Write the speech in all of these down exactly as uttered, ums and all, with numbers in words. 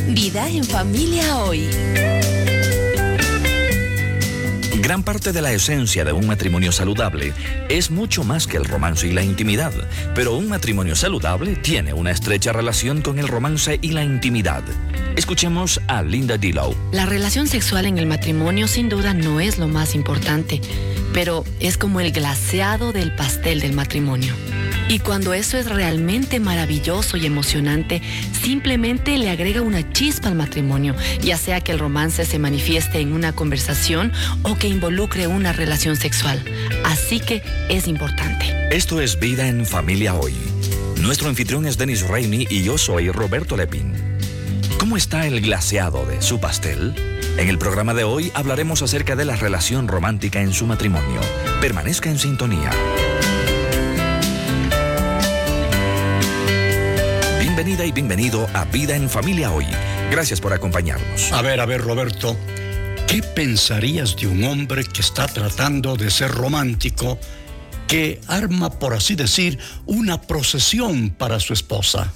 Vida en familia hoy. Gran parte de la esencia de un matrimonio saludable es mucho más que el romance y la intimidad, pero un matrimonio saludable tiene una estrecha relación con el romance y la intimidad. Escuchemos a Linda Dillow. La relación sexual en el matrimonio sin duda no es lo más importante, pero es como el glaseado del pastel del matrimonio. Y cuando eso es realmente maravilloso y emocionante, simplemente le agrega una chispa al matrimonio, ya sea que el romance se manifieste en una conversación o que involucre una relación sexual. Así que es importante. Esto es Vida en Familia Hoy. Nuestro anfitrión es Dennis Rainey y yo soy Roberto Lepín. ¿Cómo está el glaseado de su pastel? En el programa de hoy hablaremos acerca de la relación romántica en su matrimonio. Permanezca en sintonía. Bienvenida y bienvenido a Vida en Familia Hoy. Gracias por acompañarnos. A ver, a ver, Roberto, ¿qué pensarías de un hombre que está tratando de ser romántico, que arma, por así decir, una procesión para su esposa?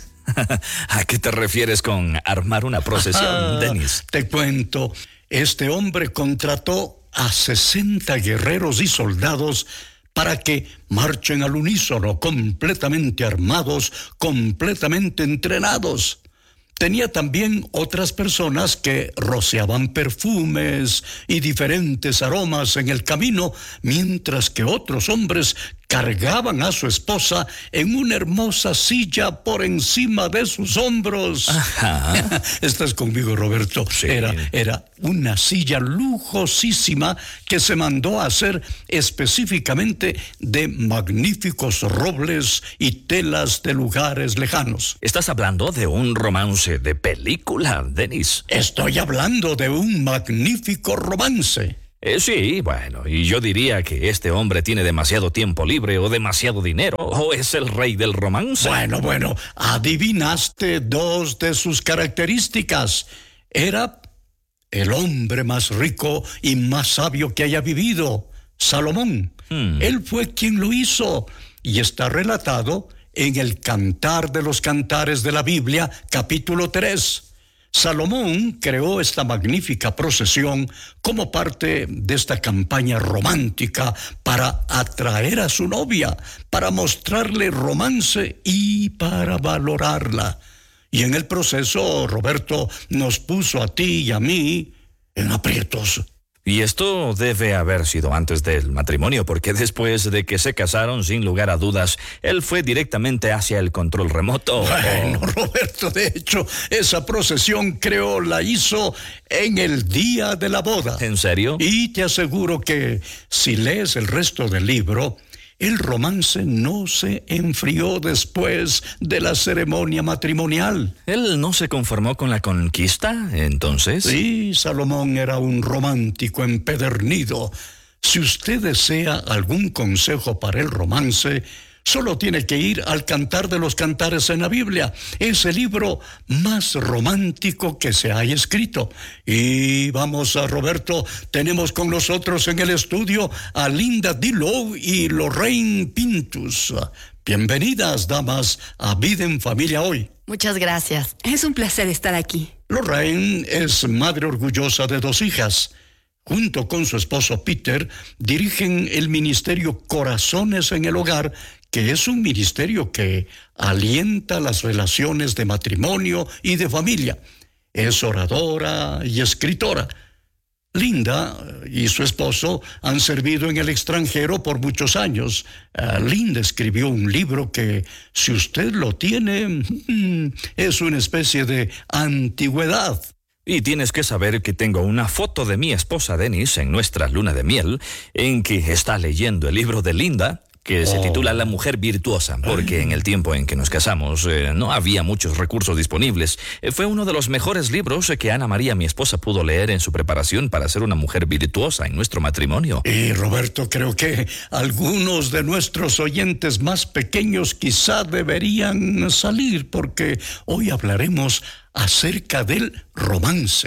¿A qué te refieres con armar una procesión, Dennis? Te cuento, este hombre contrató a sesenta guerreros y soldados para que marchen al unísono, completamente armados, completamente entrenados. Tenía también otras personas que rociaban perfumes y diferentes aromas en el camino, mientras que otros hombres cargaban a su esposa en una hermosa silla por encima de sus hombros. Ajá. ¿Estás conmigo, Roberto? Sí. Era, era una silla lujosísima que se mandó a hacer específicamente de magníficos robles y telas de lugares lejanos. ¿Estás hablando de un romance de película, Dennis? Estoy hablando de un magnífico romance. Eh, sí, bueno, y yo diría que este hombre tiene demasiado tiempo libre o demasiado dinero, o es el rey del romance. Bueno, bueno, adivinaste dos de sus características. Era el hombre más rico y más sabio que haya vivido, Salomón. Hmm. Él fue quien lo hizo y está relatado en el Cantar de los Cantares de la Biblia, capítulo tres. Salomón creó esta magnífica procesión como parte de esta campaña romántica para atraer a su novia, para mostrarle romance y para valorarla. Y en el proceso, Roberto, nos puso a ti y a mí en aprietos. Y esto debe haber sido antes del matrimonio, porque después de que se casaron, sin lugar a dudas, él fue directamente hacia el control remoto. Bueno, Roberto, de hecho, esa procesión, creo, la hizo en el día de la boda. ¿En serio? Y te aseguro que si lees el resto del libro, el romance no se enfrió después de la ceremonia matrimonial. ¿Él no se conformó con la conquista, entonces? Sí, Salomón era un romántico empedernido. Si usted desea algún consejo para el romance, solo tiene que ir al Cantar de los Cantares en la Biblia. Es el libro más romántico que se haya escrito. Y vamos a Roberto, tenemos con nosotros en el estudio a Linda Dillow y Lorraine Pintus. Bienvenidas, damas, a Vida en Familia Hoy. Muchas gracias. Es un placer estar aquí. Lorraine es madre orgullosa de dos hijas. Junto con su esposo Peter, dirigen el ministerio Corazones en el Hogar, que es un ministerio que alienta las relaciones de matrimonio y de familia. Es oradora y escritora. Linda y su esposo han servido en el extranjero por muchos años. Uh, Linda escribió un libro que, si usted lo tiene, es una especie de antigüedad. Y tienes que saber que tengo una foto de mi esposa Dennis en nuestra luna de miel, en que está leyendo el libro de Linda, que se titula La Mujer Virtuosa, porque en el tiempo en que nos casamos eh, no había muchos recursos disponibles. Eh, fue uno de los mejores libros que Ana María, mi esposa, pudo leer en su preparación para ser una mujer virtuosa en nuestro matrimonio. Y Roberto, creo que algunos de nuestros oyentes más pequeños quizá deberían salir, porque hoy hablaremos acerca del romance.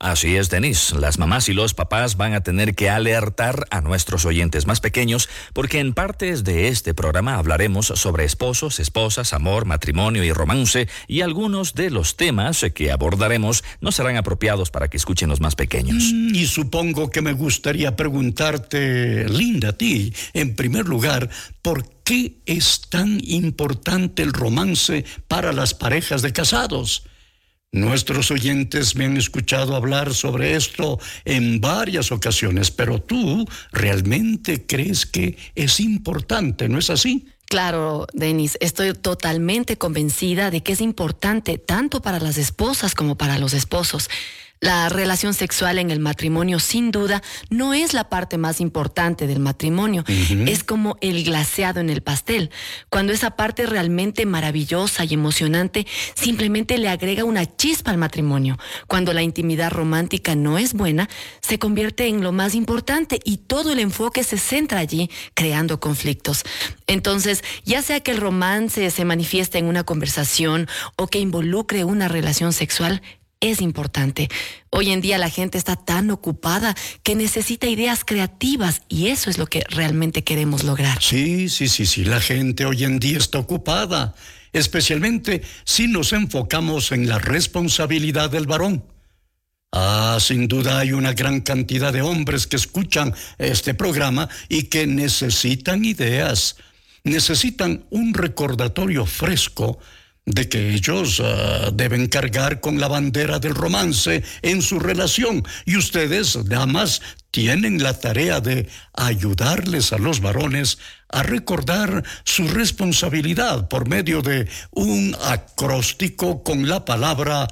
Así es, Denise. Las mamás y los papás van a tener que alertar a nuestros oyentes más pequeños porque en partes de este programa hablaremos sobre esposos, esposas, amor, matrimonio y romance, y algunos de los temas que abordaremos no serán apropiados para que escuchen los más pequeños. Mm, y supongo que me gustaría preguntarte, Linda, a ti, en primer lugar, ¿por qué es tan importante el romance para las parejas de casados? Nuestros oyentes me han escuchado hablar sobre esto en varias ocasiones, pero tú realmente crees que es importante, ¿no es así? Claro, Denis, estoy totalmente convencida de que es importante tanto para las esposas como para los esposos. La relación sexual en el matrimonio, sin duda, no es la parte más importante del matrimonio. Uh-huh. Es como el glaseado en el pastel. Cuando esa parte realmente maravillosa y emocionante simplemente le agrega una chispa al matrimonio. Cuando la intimidad romántica no es buena, se convierte en lo más importante y todo el enfoque se centra allí, creando conflictos. Entonces, ya sea que el romance se manifieste en una conversación o que involucre una relación sexual, es importante. Hoy en día la gente está tan ocupada que necesita ideas creativas y eso es lo que realmente queremos lograr. Sí, sí, sí, sí. La gente hoy en día está ocupada, especialmente si nos enfocamos en la responsabilidad del varón. Ah, sin duda hay una gran cantidad de hombres que escuchan este programa y que necesitan ideas, necesitan un recordatorio fresco de que ellos uh, deben cargar con la bandera del romance en su relación. Y ustedes, damas, tienen la tarea de ayudarles a los varones a recordar su responsabilidad por medio de un acróstico con la palabra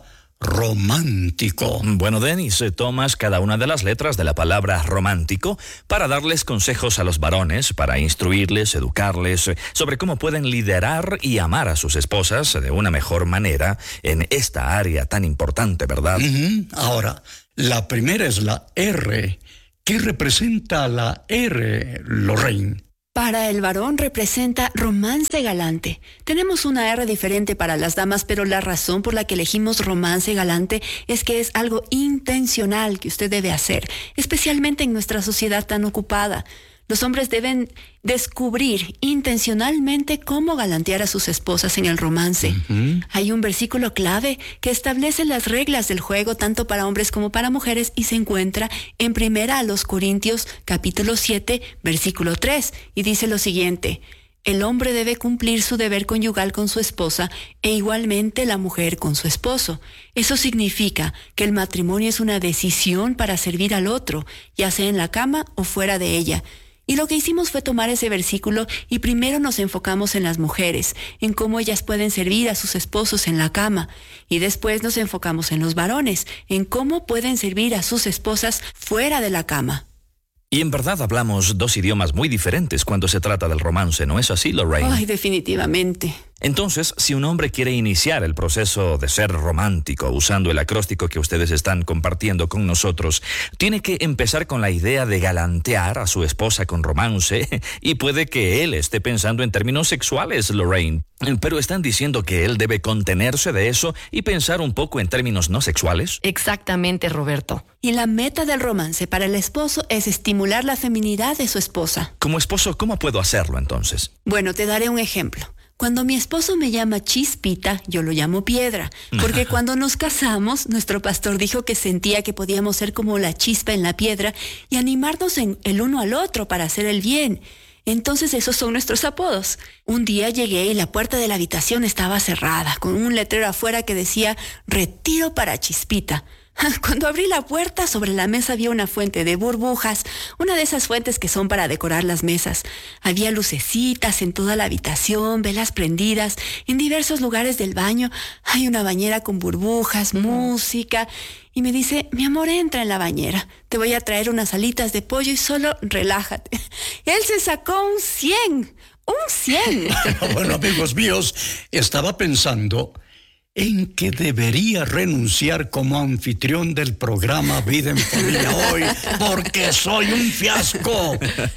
romántico. Bueno, Denis, tomas cada una de las letras de la palabra romántico para darles consejos a los varones, para instruirles, educarles sobre cómo pueden liderar y amar a sus esposas de una mejor manera en esta área tan importante, ¿verdad? Uh-huh. Ahora, la primera es la R. ¿Qué representa la R, Lorraine? Para el varón representa romance galante. Tenemos una R diferente para las damas, pero la razón por la que elegimos romance galante es que es algo intencional que usted debe hacer, especialmente en nuestra sociedad tan ocupada. Los hombres deben descubrir intencionalmente cómo galantear a sus esposas en el romance. Uh-huh. Hay un versículo clave que establece las reglas del juego tanto para hombres como para mujeres y se encuentra en Primera a los Corintios capítulo siete, versículo tres, y dice lo siguiente: el hombre debe cumplir su deber conyugal con su esposa e igualmente la mujer con su esposo. Eso significa que el matrimonio es una decisión para servir al otro, ya sea en la cama o fuera de ella. Y lo que hicimos fue tomar ese versículo y primero nos enfocamos en las mujeres, en cómo ellas pueden servir a sus esposos en la cama. Y después nos enfocamos en los varones, en cómo pueden servir a sus esposas fuera de la cama. Y en verdad hablamos dos idiomas muy diferentes cuando se trata del romance, ¿no es así, Lorraine? Ay, definitivamente. Entonces, si un hombre quiere iniciar el proceso de ser romántico usando el acróstico que ustedes están compartiendo con nosotros, tiene que empezar con la idea de galantear a su esposa con romance y puede que él esté pensando en términos sexuales, Lorraine. Pero están diciendo que él debe contenerse de eso y pensar un poco en términos no sexuales. Exactamente, Roberto. Y la meta del romance para el esposo es estimular la feminidad de su esposa. Como esposo, ¿cómo puedo hacerlo entonces? Bueno, te daré un ejemplo. Cuando mi esposo me llama Chispita, yo lo llamo Piedra, porque cuando nos casamos, nuestro pastor dijo que sentía que podíamos ser como la chispa en la piedra y animarnos en el uno al otro para hacer el bien. Entonces esos son nuestros apodos. Un día llegué y la puerta de la habitación estaba cerrada, con un letrero afuera que decía "Retiro para Chispita". Cuando abrí la puerta, sobre la mesa había una fuente de burbujas, una de esas fuentes que son para decorar las mesas. Había lucecitas en toda la habitación, velas prendidas, en diversos lugares del baño. Hay una bañera con burbujas, música. Y me dice: mi amor, entra en la bañera. Te voy a traer unas alitas de pollo y solo relájate. Él se sacó un cien. ¡Un cien! Bueno, amigos míos, estaba pensando en que debería renunciar como anfitrión del programa Vida en Familia Hoy, porque soy un fiasco.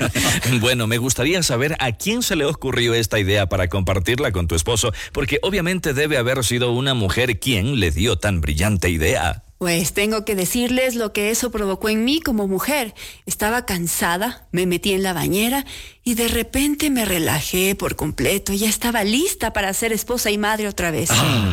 Bueno, me gustaría saber a quién se le ocurrió esta idea para compartirla con tu esposo, porque obviamente debe haber sido una mujer quien le dio tan brillante idea. Pues tengo que decirles lo que eso provocó en mí como mujer. Estaba cansada, me metí en la bañera y de repente me relajé por completo. Ya estaba lista para ser esposa y madre otra vez.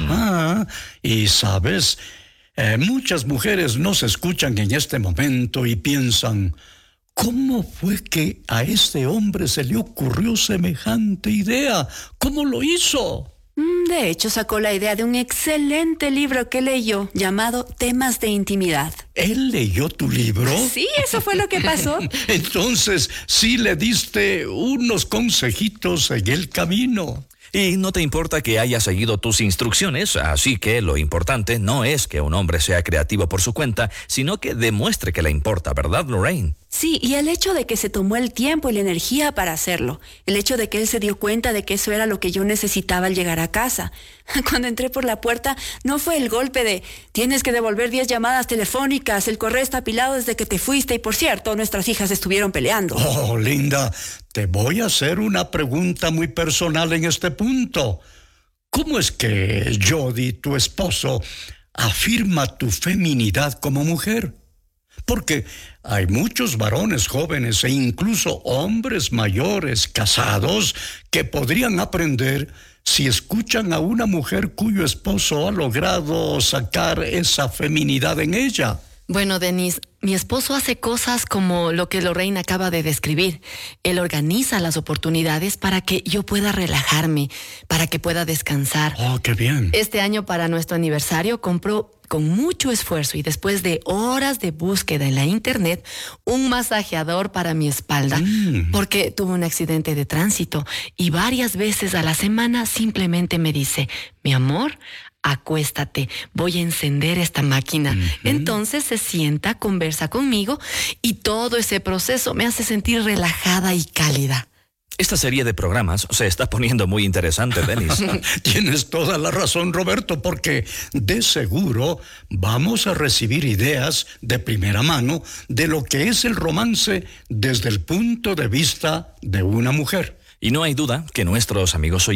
Ah, y sabes, eh, muchas mujeres nos escuchan en este momento y piensan, ¿cómo fue que a este hombre se le ocurrió semejante idea? ¿Cómo lo hizo? De hecho, sacó la idea de un excelente libro que leyó llamado Temas de Intimidad. ¿Él leyó tu libro? Sí, eso fue lo que pasó. Entonces, sí le diste unos consejitos en el camino. Y no te importa que haya seguido tus instrucciones, así que lo importante no es que un hombre sea creativo por su cuenta, sino que demuestre que le importa, ¿verdad, Lorraine? Sí, y el hecho de que se tomó el tiempo y la energía para hacerlo, el hecho de que él se dio cuenta de que eso era lo que yo necesitaba al llegar a casa. Cuando entré por la puerta, no fue el golpe de tienes que devolver diez llamadas telefónicas, el correo está apilado desde que te fuiste y por cierto, nuestras hijas estuvieron peleando. Oh, Linda, te voy a hacer una pregunta muy personal en este punto. ¿Cómo es que Jody, tu esposo, afirma tu feminidad como mujer? Porque hay muchos varones jóvenes e incluso hombres mayores casados que podrían aprender si escuchan a una mujer cuyo esposo ha logrado sacar esa feminidad en ella. Bueno, Denise, mi esposo hace cosas como lo que Lorraine acaba de describir. Él organiza las oportunidades para que yo pueda relajarme, para que pueda descansar. Oh, qué bien. Este año para nuestro aniversario compró con mucho esfuerzo y después de horas de búsqueda en la internet, un masajeador para mi espalda, mm. porque tuve un accidente de tránsito y varias veces a la semana simplemente me dice, mi amor, acuéstate, voy a encender esta máquina. Uh-huh. Entonces se sienta, conversa conmigo y todo ese proceso me hace sentir relajada y cálida. Esta serie de programas se está poniendo muy interesante, Dennis. Tienes toda la razón, Roberto, porque de seguro vamos a recibir ideas de primera mano de lo que es el romance desde el punto de vista de una mujer. Y no hay duda que nuestros amigos oyentes